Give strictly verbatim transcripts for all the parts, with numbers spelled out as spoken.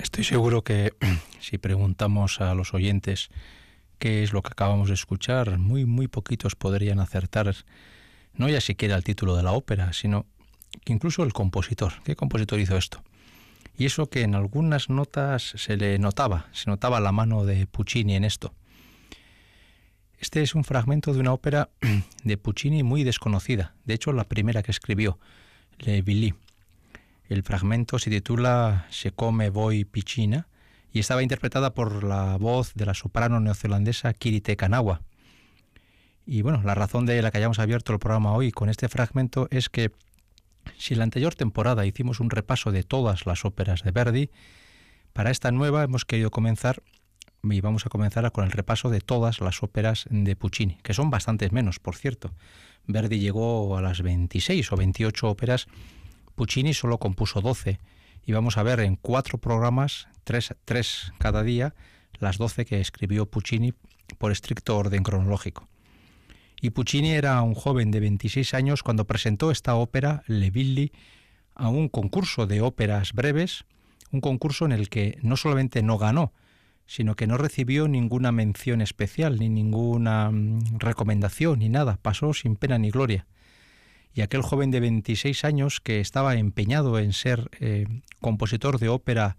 Estoy seguro que si preguntamos a los oyentes qué es lo que acabamos de escuchar, muy, muy poquitos podrían acertar, no ya siquiera el título de la ópera, sino que incluso el compositor. ¿Qué compositor hizo esto? Y eso que en algunas notas se le notaba, se notaba la mano de Puccini en esto. Este es un fragmento de una ópera de Puccini muy desconocida, de hecho la primera que escribió, Le Billy. El fragmento se titula Siccome voi piccina y estaba interpretada por la voz de la soprano neozelandesa Kirite Kanawa. Y bueno, la razón de la que hayamos abierto el programa hoy con este fragmento es que si en la anterior temporada hicimos un repaso de todas las óperas de Verdi, para esta nueva hemos querido comenzar y vamos a comenzar con el repaso de todas las óperas de Puccini, que son bastantes menos, por cierto. Verdi llegó a las veintiséis o veintiocho óperas, Puccini solo compuso doce, y vamos a ver en cuatro programas, tres, tres cada día, las doce que escribió Puccini por estricto orden cronológico. Y Puccini era un joven de veintiséis años cuando presentó esta ópera, Le Billy, a un concurso de óperas breves, un concurso en el que no solamente no ganó, sino que no recibió ninguna mención especial, ni ninguna recomendación, ni nada, pasó sin pena ni gloria. Y aquel joven de veintiséis años que estaba empeñado en ser eh, compositor de ópera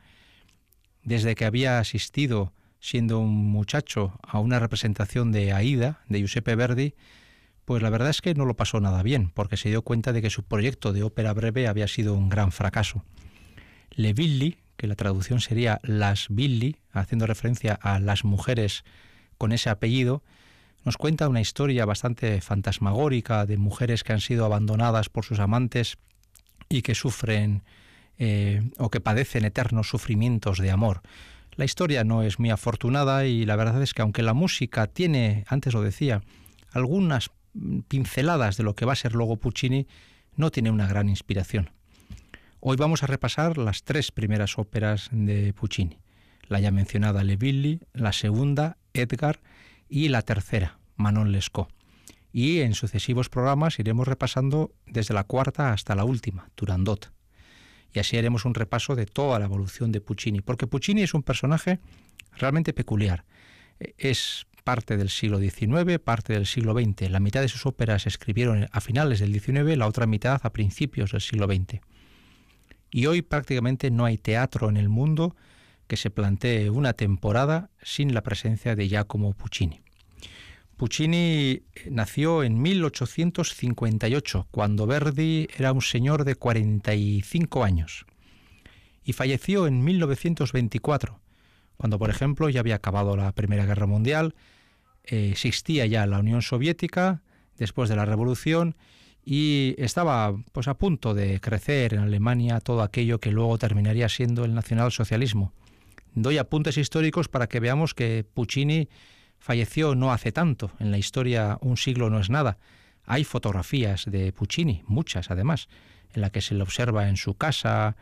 desde que había asistido, siendo un muchacho, a una representación de Aida, de Giuseppe Verdi, pues la verdad es que no lo pasó nada bien, porque se dio cuenta de que su proyecto de ópera breve había sido un gran fracaso. Le Billy, que la traducción sería Las Billy, haciendo referencia a las mujeres con ese apellido, nos cuenta una historia bastante fantasmagórica de mujeres que han sido abandonadas por sus amantes y que sufren eh, o que padecen eternos sufrimientos de amor. La historia no es muy afortunada y la verdad es que aunque la música tiene, antes lo decía, algunas pinceladas de lo que va a ser luego Puccini, no tiene una gran inspiración. Hoy vamos a repasar las tres primeras óperas de Puccini, la ya mencionada Le Billy, la segunda, Edgar, y la tercera, Manon Lescaut. Y en sucesivos programas iremos repasando desde la cuarta hasta la última, Turandot. Y así haremos un repaso de toda la evolución de Puccini, porque Puccini es un personaje realmente peculiar. Es parte del siglo diecinueve, parte del siglo veinte. La mitad de sus óperas se escribieron a finales del diecinueve, la otra mitad a principios del siglo veinte. Y hoy prácticamente no hay teatro en el mundo que se plantee una temporada sin la presencia de Giacomo Puccini. Puccini nació en mil ochocientos cincuenta y ocho, cuando Verdi era un señor de cuarenta y cinco años, y falleció en mil novecientos veinticuatro, cuando, por ejemplo, ya había acabado la Primera Guerra Mundial, eh, existía ya la Unión Soviética después de la Revolución, y estaba pues a punto de crecer en Alemania todo aquello que luego terminaría siendo el nacionalsocialismo. Doy apuntes históricos para que veamos que Puccini falleció no hace tanto. En la historia un siglo no es nada. Hay fotografías de Puccini, muchas además, en las que se le observa en su casa,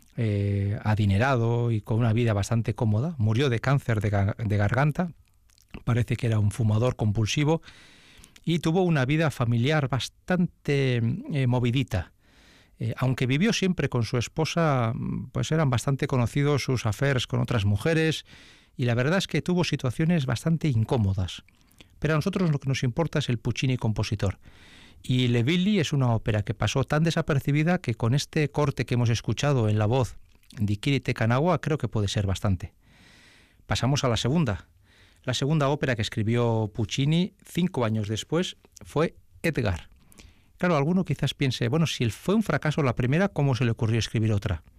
eh, adinerado y con una vida bastante cómoda. Murió de cáncer de, gar- de garganta, parece que era un fumador compulsivo, y tuvo una vida familiar bastante eh, movidita. Eh, aunque vivió siempre con su esposa, pues eran bastante conocidos sus affairs con otras mujeres y la verdad es que tuvo situaciones bastante incómodas. Pero a nosotros lo que nos importa es el Puccini compositor. Y Le Billy es una ópera que pasó tan desapercibida que con este corte que hemos escuchado en la voz de Kirite Kanawa creo que puede ser bastante. Pasamos a la segunda. La segunda ópera que escribió Puccini cinco años después fue Edgar. Claro, alguno quizás piense, bueno, si fue un fracaso la primera, ¿cómo se le ocurrió escribir otra?